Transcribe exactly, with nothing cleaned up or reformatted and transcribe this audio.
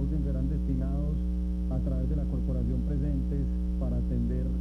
recursos serán destinados a través de la corporación Presentes para atender